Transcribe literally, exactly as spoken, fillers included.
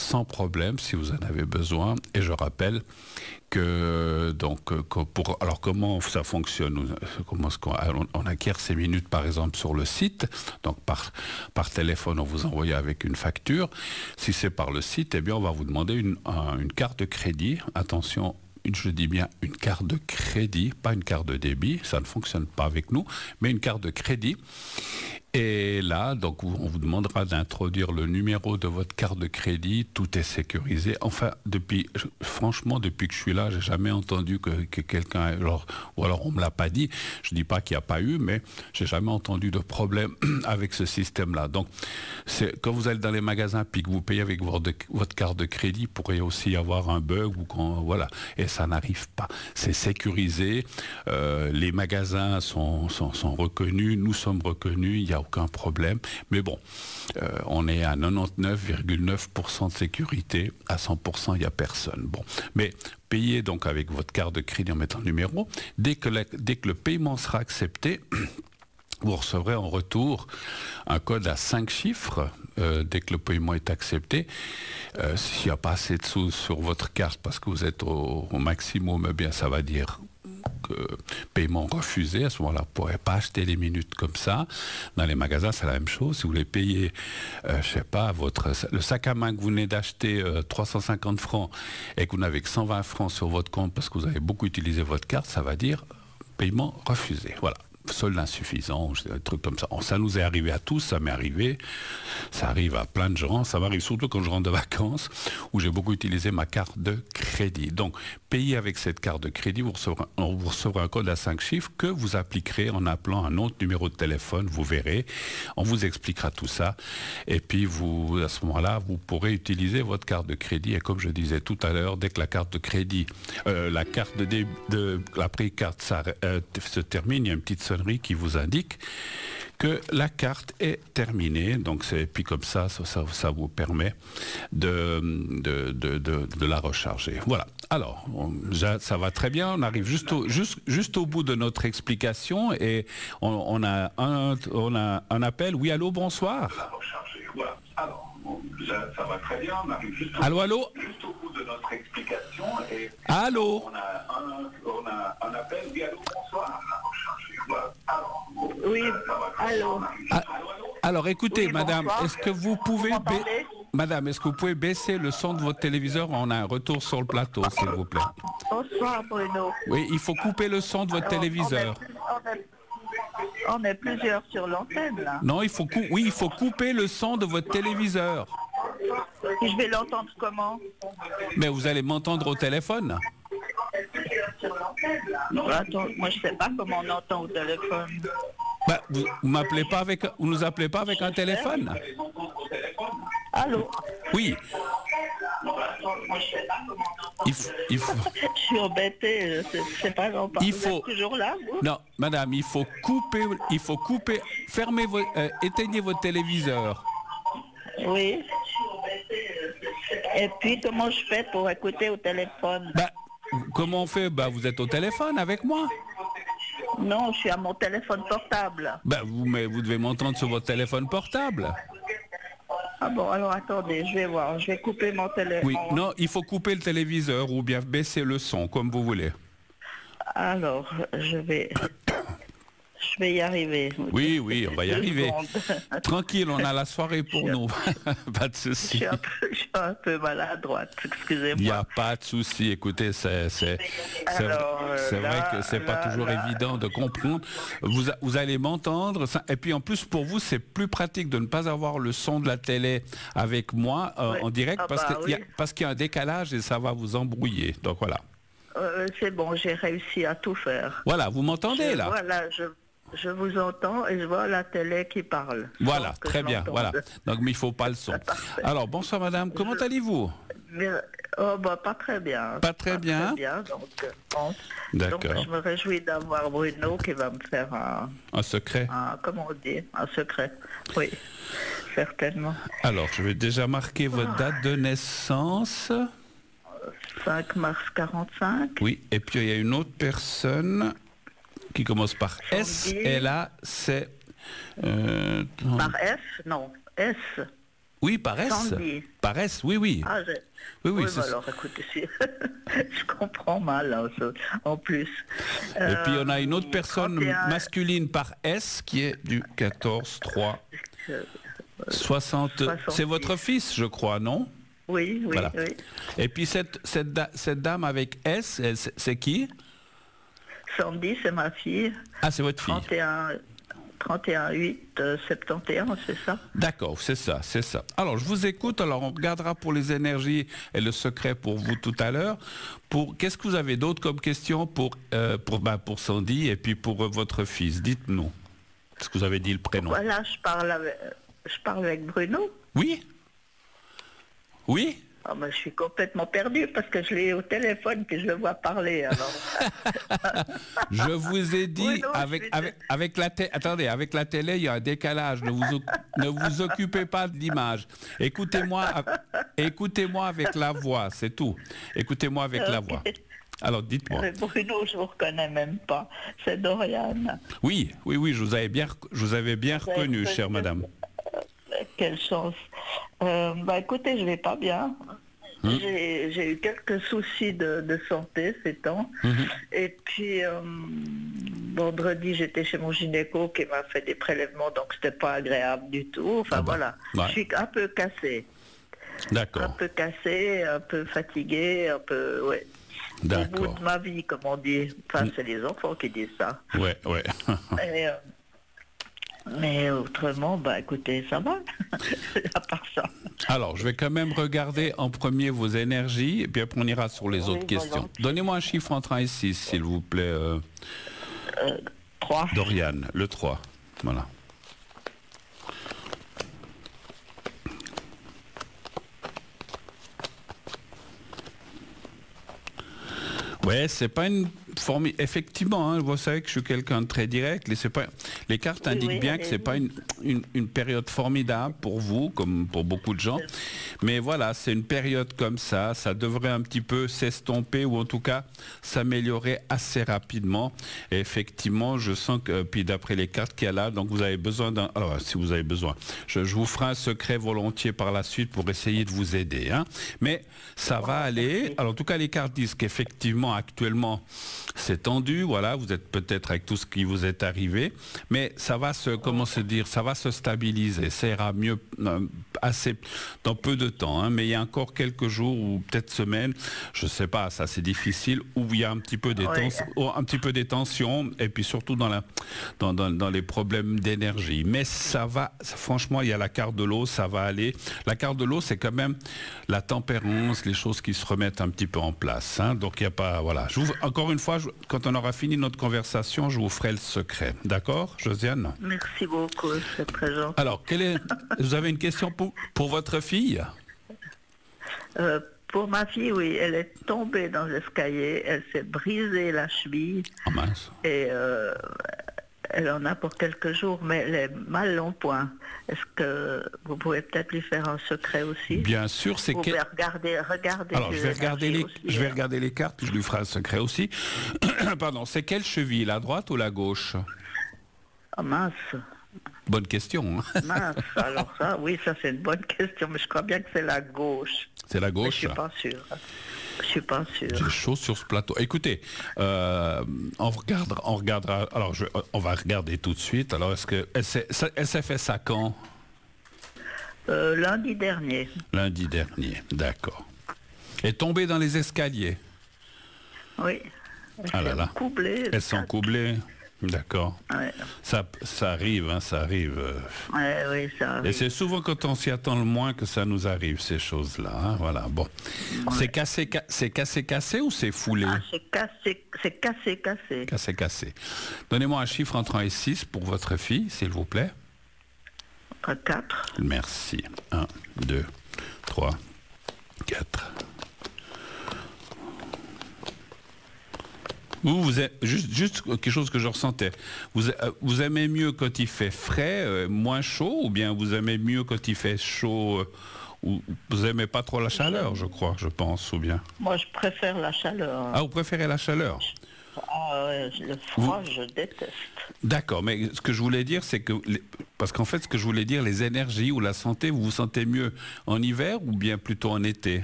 sans problème si vous en avez besoin. Et je rappelle que donc que pour alors comment ça fonctionne, comment est-ce qu'on on acquiert ces minutes par exemple sur le site, donc par par téléphone on vous envoie avec une facture. Si c'est par le site, eh bien on va vous demander une un, une carte de crédit. Attention, je dis bien une carte de crédit, pas une carte de débit, ça ne fonctionne pas avec nous, mais une carte de crédit. Et là, donc, on vous demandera d'introduire le numéro de votre carte de crédit. Tout est sécurisé. Enfin, depuis, franchement, depuis que je suis là, j'ai jamais entendu que, que quelqu'un, alors, ou alors on me l'a pas dit. Je dis pas qu'il n'y a pas eu, mais j'ai jamais entendu de problème avec ce système-là. Donc, c'est quand vous allez dans les magasins puis que vous payez avec votre, votre carte de crédit, il pourrait aussi y avoir un bug ou quand, voilà. Et ça n'arrive pas. C'est sécurisé. Euh, les magasins sont, sont, sont reconnus. Nous sommes reconnus. Il y a aucun problème, mais bon, euh, on est à quatre-vingt-dix-neuf virgule neuf pour cent de sécurité, à cent pour cent il n'y a personne. Bon, mais payez donc avec votre carte de crédit en mettant le numéro. Dès que, la, dès que le paiement sera accepté, vous recevrez en retour un code à cinq chiffres euh, dès que le paiement est accepté. Euh, s'il n'y a pas assez de sous sur votre carte parce que vous êtes au, au maximum, eh bien ça va dire que paiement refusé. À ce moment-là, vous ne pourrez pas acheter les minutes comme ça. Dans les magasins, c'est la même chose. Si vous voulez payer, euh, je sais pas, votre, le sac à main que vous venez d'acheter euh, trois cent cinquante francs et que vous n'avez que cent vingt francs sur votre compte parce que vous avez beaucoup utilisé votre carte, ça va dire paiement refusé. Voilà. Solde insuffisant, un truc comme ça. Ça nous est arrivé à tous, ça m'est arrivé, ça arrive à plein de gens, ça m'arrive surtout quand je rentre de vacances, où j'ai beaucoup utilisé ma carte de crédit. Donc, payez avec cette carte de crédit, vous recevrez, vous recevrez un code à cinq chiffres que vous appliquerez en appelant un autre numéro de téléphone, vous verrez, on vous expliquera tout ça, et puis vous, à ce moment-là, vous pourrez utiliser votre carte de crédit, et comme je disais tout à l'heure, dès que la carte de crédit, euh, la carte de, dé, de la pré-carte ça, euh, se termine, il y a une petite sonnerie qui vous indique que la carte est terminée. Donc c'est puis comme ça, ça, ça, ça vous permet de, de, de, de, de la recharger. Voilà. Alors, on, ça va très bien. On arrive juste au, juste, juste au bout de notre explication et on, on, a un, on a un appel. Oui, allô, bonsoir. Voilà. Alors, ça, ça va très bien. On arrive juste au, allô, allô. Juste au bout de notre explication et allô. On a un, on a un appel. Oui, allô, bonsoir. Voilà. Alors, oui, allô. Ah, alors, écoutez, oui, madame, bonsoir. est-ce que vous pouvez... Vous Madame, est-ce que vous pouvez baisser le son de votre téléviseur? On a un retour sur le plateau, s'il vous plaît. Bonsoir, Bruno. Oui, il faut couper le son de votre Alors, téléviseur. On est, on, est, on est plusieurs sur l'antenne, là. Non, il faut, cou- oui, il faut couper le son de votre téléviseur. Et je vais l'entendre comment? Mais vous allez m'entendre au téléphone. Non, attends, moi je sais pas comment on entend au téléphone. Bah, vous, vous m'appelez pas avec, vous nous appelez pas avec un téléphone? Allô? Oui. Il faut, il faut... Je suis embêtée, je sais pas, j'en parle. Il Vous faut... êtes toujours là, vous? Non, madame, il faut couper, il faut couper, fermez vos, euh, éteignez votre téléviseur. Oui. Et puis, comment je fais pour écouter au téléphone? Bah, comment on fait? Bah, vous êtes au téléphone avec moi? Non, je suis à mon téléphone portable. Bah, vous, mais vous devez m'entendre sur votre téléphone portable. Ah bon, alors attendez, je vais voir. Je vais couper mon téléphone. Oui, non, il faut couper le téléviseur ou bien baisser le son, comme vous voulez. Alors, je vais... Je vais y arriver. Oui, oui, on va y arriver. Tranquille, on a la soirée pour nous. Pas de souci. Je suis un peu, je suis un peu maladroite, excusez-moi. Il n'y a pas de souci. Écoutez, c'est, c'est, c'est, Alors, euh, c'est là, vrai que c'est là, pas toujours là, évident de comprendre. Vous, vous allez m'entendre. Ça, et puis en plus, pour vous, c'est plus pratique de ne pas avoir le son de la télé avec moi euh, oui. en direct ah parce, bah, que oui. y a, parce qu'il y a un décalage et ça va vous embrouiller. Donc voilà. Euh, c'est bon, j'ai réussi à tout faire. Voilà, vous m'entendez je, là? Voilà, je... Je vous entends et je vois la télé qui parle. Voilà, très bien, voilà. Donc, mais il ne faut pas le son. Alors, bonsoir madame, comment je... allez-vous? Oh, bah, pas très bien. Pas très pas bien. Très bien, donc, bon. D'accord. Donc, je me réjouis d'avoir Bruno qui va me faire un... Un secret. Un, comment on dit? Un secret, oui, certainement. Alors, je vais déjà marquer votre oh. date de naissance. cinq mars quarante-cinq. Oui, et puis il y a une autre personne... qui commence par S, et là, c'est... Euh, par F? Non, S. Oui, par S. Sandy. Par S, oui, oui. Ah, je... Oui, oui, oui, c'est bah alors écoutez, si- je comprends mal hein, ça, en plus. Et puis on a une autre Euh, personne trente et un masculine par S qui est du quatorze trois euh, soixante. soixante-dix. C'est votre fils, je crois, non? Oui, oui, Voilà. oui. Et puis cette, cette, da- cette dame avec S, elle, c'est c'est qui? Sandy, c'est ma fille. Ah, c'est votre fille. trente et un, trente et un huit, euh, soixante et onze, c'est ça? D'accord, c'est ça, c'est ça. Alors, je vous écoute. Alors, on regardera pour les énergies et le secret pour vous tout à l'heure. Pour qu'est-ce que vous avez d'autre comme question pour euh, pour bah, pour Sandy et puis pour euh, votre fils? Dites-nous. Est-ce que vous avez dit le prénom? Voilà, je parle avec, je parle avec Bruno. Oui. Oui. Ah, ben, je suis complètement perdue parce que je l'ai au téléphone puis je le vois parler. Alors. Je vous ai dit Oui, non, je avec, suis- avec avec la télé. Attendez, avec la télé, il y a un décalage. Ne vous oc- ne vous occupez pas de l'image. Écoutez-moi, a- écoutez-moi avec la voix, c'est tout. Écoutez-moi avec la voix. Alors, dites-moi. Mais Bruno, je vous reconnais même pas. C'est Dorian. Oui, oui, oui, je vous avais bien, rec- je vous avais bien Vous avez reconnu, reconnu. chère madame. Quelle chance. Euh, bah écoutez, je vais pas bien. Hmm. J'ai j'ai eu quelques soucis de, de santé ces temps. Mhm. Et puis euh, vendredi, j'étais chez mon gynéco qui m'a fait des prélèvements, donc c'était pas agréable du tout. Enfin Ah bah, voilà, ouais. je suis un peu cassée. Un D'accord, peu cassée, un peu fatiguée, un peu, ouais. Au bout d'accord. de ma vie, comme on dit. Enfin, Mm. c'est les enfants qui disent ça. Ouais, ouais. Et, euh, mais autrement, bah écoutez, ça va. À part ça. Alors, je vais quand même regarder en premier vos énergies, et puis après on ira sur les Oui, autres questions. volontiers. Donnez-moi un chiffre entre un et six, s'il vous plaît, euh, Trois. Dorian, le trois. Voilà. Ouais, c'est pas une forme. Effectivement, hein, vous savez que je suis quelqu'un de très direct. Les, c'est pas... les cartes Oui, indiquent oui, bien que c'est allez-y. pas une, une, une période formidable pour vous, comme pour beaucoup de gens. Mais voilà, c'est une période comme ça. Ça devrait un petit peu s'estomper ou en tout cas s'améliorer assez rapidement. Et effectivement, je sens que, puis d'après les cartes qu'il y a là, donc vous avez besoin d'un. Alors, si vous avez besoin, je, je vous ferai un secret volontiers par la suite pour essayer de vous aider. Hein. Mais ça va aller. Alors, en tout cas, les cartes disent qu'effectivement, actuellement, c'est tendu, voilà, vous êtes peut-être avec tout ce qui vous est arrivé, mais ça va se, comment se dire, ça va se stabiliser, ça ira mieux euh, assez dans peu de temps, hein, mais il y a encore quelques jours ou peut-être semaines, je sais pas, ça c'est difficile, où il y a un petit peu des Oui. tensions, oh, un petit peu des tensions, et puis surtout dans la, dans, dans, dans les problèmes d'énergie. Mais ça va, ça, franchement, il y a la carte de l'eau, ça va aller. La carte de l'eau, c'est quand même la tempérance, les choses qui se remettent un petit peu en place, hein, donc il n'y a pas, voilà. Je vous, encore une fois, je, quand on aura fini notre conversation, je vous ferai le secret. D'accord, Josiane? Merci beaucoup, c'est très gentil. Alors, quelle est, vous avez une question pour, pour votre fille? Euh, pour ma fille, oui, elle est tombée dans l'escalier, elle s'est brisée la cheville Oh mince. et euh, elle en a pour quelques jours, mais elle est mal en point. Est-ce que vous pouvez peut-être lui faire un secret aussi? Bien sûr, c'est Vous que... pouvez regarder, regarder. Alors, je vais regarder les, aussi, je vais hein. regarder les cartes, je lui ferai un secret aussi. Pardon, c'est quelle cheville, la droite ou la gauche? Ah mince, Bonne question. Hein. mince. Alors ça, oui, ça c'est une bonne question, mais je crois bien que c'est la gauche. C'est la Mais je gauche. suis pas sûre. Je suis pas J'ai sûre. chaud sur ce plateau. Écoutez, euh, on regardera, on regardera. Alors, je, on va regarder tout de suite. Alors, est-ce que elle s'est, ça- elle s'est fait ça quand? Euh, lundi dernier. Lundi dernier. D'accord. Est tombée dans les escaliers. Oui. Elle Ah là s'est là. coublée. Elles sont coublées. D'accord. Ouais. Ça, ça arrive, hein, ça arrive. euh. Ouais, oui, ça Et arrive. c'est souvent quand on s'y attend le moins que ça nous arrive, ces choses-là. Hein, voilà, bon. C'est cassé, ca- c'est cassé, cassé ou c'est foulé? Ah, c'est cassé, c'est cassé, cassé. Cassé, cassé. Donnez-moi un chiffre entre un et six pour votre fille, s'il vous plaît. À quatre. Merci. un, deux, trois, quatre. Vous, vous êtes, juste, juste quelque chose que je ressentais. Vous, euh, vous aimez mieux quand il fait frais, euh, moins chaud, ou bien vous aimez mieux quand il fait chaud, euh, ou vous aimez pas trop la chaleur, je crois, je pense, ou bien. Moi, je préfère la chaleur. Ah, vous préférez la chaleur? Ah euh, le froid, je déteste. D'accord, mais ce que je voulais dire, c'est que... Les... Parce qu'en fait, ce que je voulais dire, les énergies ou la santé, vous vous sentez mieux en hiver ou bien plutôt en été?